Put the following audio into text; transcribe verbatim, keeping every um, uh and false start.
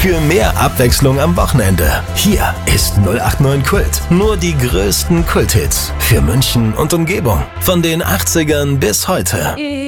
Für mehr Abwechslung am Wochenende. Hier ist null acht neun Kult. Nur die größten Kulthits für München und Umgebung. Von den achtzigern bis heute.